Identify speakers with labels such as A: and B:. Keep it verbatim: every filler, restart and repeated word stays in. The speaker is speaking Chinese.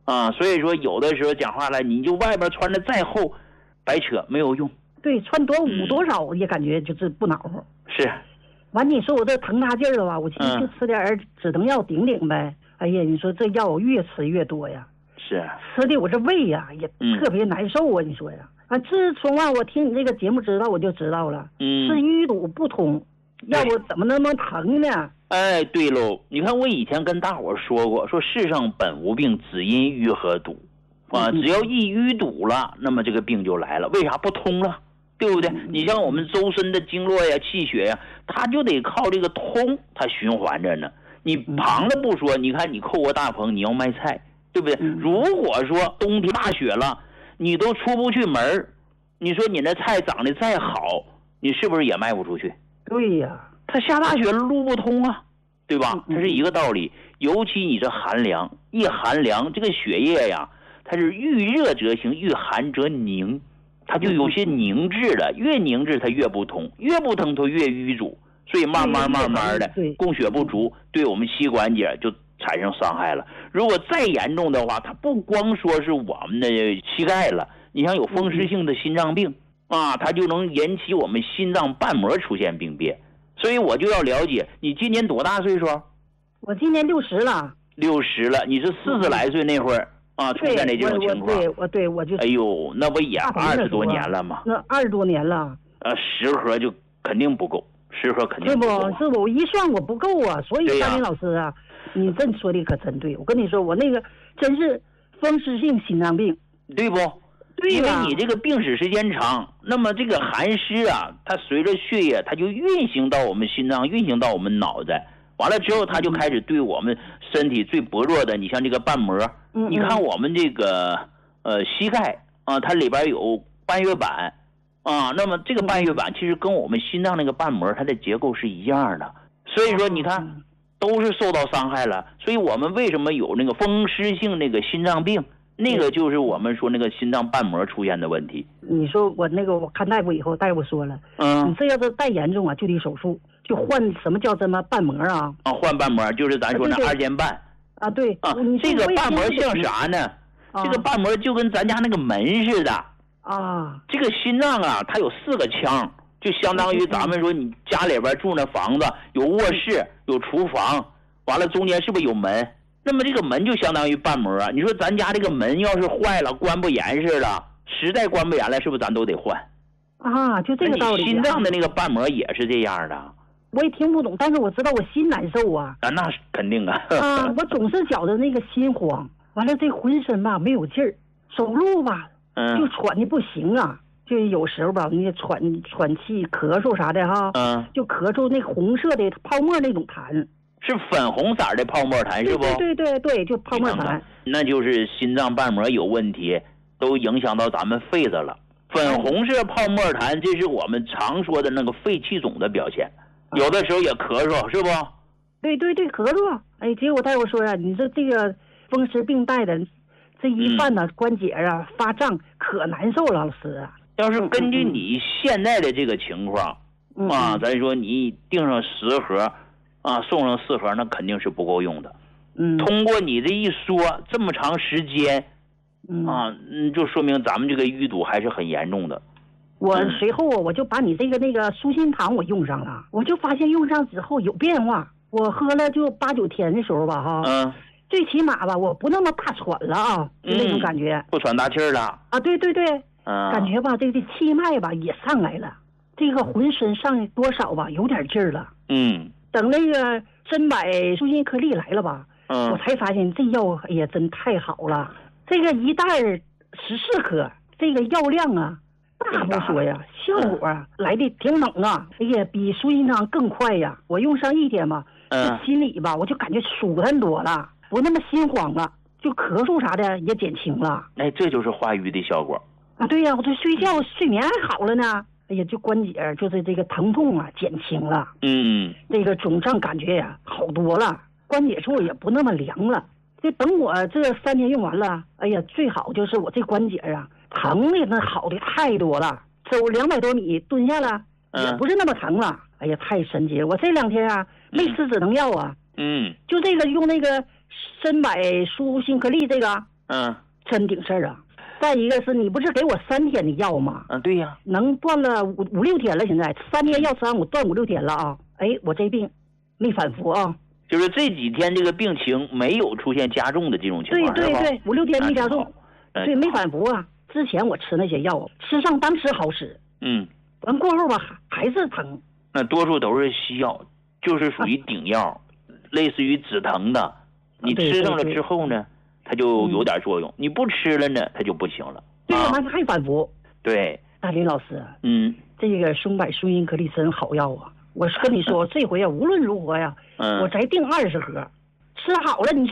A: 啊，所以说有的时候讲话了，你就外边穿的再厚，白扯没有用。
B: 对，穿多捂多少也感觉就是不恼火。
A: 是。
B: 完，你说我这疼大劲儿了吧？我寻思就吃点止疼药顶顶呗。嗯、哎呀，你说这药我越吃越多呀。
A: 是。
B: 吃的我这胃呀也特别难受啊！嗯、你说呀？啊，自从啊我听你这个节目知道，我就知道了。嗯。是淤堵不通，要不怎么那么疼呢？
A: 哎，对喽，你看我以前跟大伙说过，说世上本无病，只因淤和堵。啊，只要一淤堵了，那么这个病就来了。为啥不通了？对不对？你像我们周身的经络呀、气血呀，它就得靠这个通，它循环着呢。你旁的不说，你看你扣个大棚，你要卖菜，对不对？如果说冬天大雪了，你都出不去门，你说你那菜长得再好，你是不是也卖不出去？
B: 对呀，
A: 它下大雪路不通啊，对吧？它是一个道理。尤其你这寒凉，一寒凉，这个血液呀，它是遇热则行，遇寒则凝。它就有些凝滞了，越凝滞它越不通，越不通它越淤阻，所以慢慢慢慢的供血不足，对我们膝关节就产生伤害了。如果再严重的话，它不光说是我们的膝盖了，你像有风湿性的心脏病啊，它就能引起我们心脏瓣膜出现病变。所以我就要了解，你今年多大岁数？
B: 我今年六十了。
A: 六十了，你是四十来岁那会儿。啊，出现的这种情况，
B: 对，我对我就，
A: 哎呦，那不也二十多年了吗？
B: 那二十多年了。
A: 呃，十盒就肯定不够，十盒肯定
B: 不
A: 够、啊。
B: 是不，是我一算我不够啊。所以张林老师啊，你这说的可真对。我跟你说，我那个真是风湿性心脏病，
A: 对不？
B: 对，
A: 因为你这个病史时间长，那么这个寒湿啊，它随着血液，它就运行到我们心脏，运行到我们脑袋。完了之后，它就开始对我们身体最薄弱的，你像这个瓣膜，
B: 嗯、
A: 你看我们这个呃膝盖啊，它里边有半月板啊，那么这个半月板其实跟我们心脏那个瓣膜它的结构是一样的，所以说你看都是受到伤害了。所以我们为什么有那个风湿性那个心脏病，那个就是我们说那个心脏瓣膜出现的问题。
B: 你说我那个我看大夫以后，大夫说了，
A: 嗯，
B: 你这要是再严重啊，就得手术。就换什么叫什么瓣膜啊？
A: 啊，换瓣膜就是咱说那二尖瓣
B: 啊，对
A: 啊，这个瓣膜像啥呢？啊、这个瓣膜就跟咱家那个门似的
B: 啊。
A: 这个心脏啊，它有四个腔，就相当于咱们说你家里边住那房子，有卧室，有厨房，完了中间是不是有门？那么这个门就相当于瓣膜啊。你说咱家这个门要是坏了，关不严实了，实在关不严了，是不是咱都得换？
B: 啊，就这个道理、啊。
A: 心脏的那个瓣膜也是这样的。
B: 我也听不懂，但是我知道我心难受啊！
A: 啊，那是肯定啊！
B: 啊，我总是觉得那个心慌，完了这浑身吧没有劲儿，走路吧，
A: 嗯，
B: 就喘的不行啊，就有时候吧，那个喘喘气、咳嗽啥的哈，
A: 嗯，
B: 就咳嗽那红色的泡沫那种痰，
A: 是粉红色的泡沫痰是不？
B: 对对对对，就泡沫痰，
A: 那就是心脏瓣膜有问题，都影响到咱们肺子了。粉红色泡沫痰，这是我们常说的那个肺气肿的表现。有的时候也咳嗽，是不？
B: 对对对，咳嗽。哎，结果大夫说呀、啊，你这这个风湿病带的，这一犯呢、嗯、关节啊发胀，可难受了，老师啊。
A: 要是根据你现在的这个情况、嗯、啊，咱说你订上十盒啊，送上四盒，那肯定是不够用的。
B: 嗯，
A: 通过你这一说，这么长时间，
B: 嗯
A: 啊，嗯，就说明咱们这个淤堵还是很严重的。
B: 我随后啊，我就把你这个那个舒心堂我用上了，我就发现用上之后有变化。我喝了就八九天的时候吧，哈，
A: 嗯，
B: 最起码吧，我不那么大喘了啊，就那种感觉，
A: 嗯、不喘大气儿了
B: 啊，对对对，
A: 嗯，
B: 感觉吧，这个气脉吧也上来了，这个浑身上多少吧有点劲儿了，
A: 嗯，
B: 等那个珍柏舒心颗粒来了吧，
A: 嗯，
B: 我才发现这药哎呀真太好了，这个一袋十四颗，这个药量啊。大夫说呀，效果啊、嗯、来的挺猛啊！哎呀，比舒心汤更快呀！我用上一天吧，
A: 嗯，
B: 心里吧，我就感觉舒坦多了，不那么心慌了，就咳嗽啥的也减轻了。
A: 哎，这就是化瘀的效果
B: 啊！对呀，我这睡觉睡眠还好了呢。哎呀，就关节就是这个疼痛啊减轻了，
A: 嗯，
B: 这个肿胀感觉呀好多了，关节处也不那么凉了。这等我这三天用完了，哎呀，最好就是我这关节啊。疼的那好的太多了，走两百多米蹲下了、嗯、也不是那么疼了。哎呀，太神奇了！我这两天啊没吃止疼药啊，
A: 嗯，
B: 就这个用那个珍柏舒心颗粒这个，
A: 嗯
B: 真顶事儿啊。再一个是你不是给我三天的药吗？
A: 嗯，对呀，
B: 能断了五五六天了，现在三天药吃完我断五六天了啊。哎，我这病没反复啊。
A: 就是这几天这个病情没有出现加重的这种情况，
B: 对对对，五六天没加重，
A: 对，
B: 没反复啊。之前我吃那些药，吃上当时好使，
A: 嗯，
B: 完过后吧还是疼。
A: 那多数都是西药，就是属于顶药，啊、类似于止疼的。你吃上了之后呢，它就有点作用；嗯、你不吃了呢，它就不行了。
B: 对呀，完还反复。
A: 对，
B: 那林老师，
A: 嗯，
B: 这个松柏顺因颗粒真好药啊！我跟你说，这回呀，无论如何呀，嗯、我再订二十盒，吃好了你说。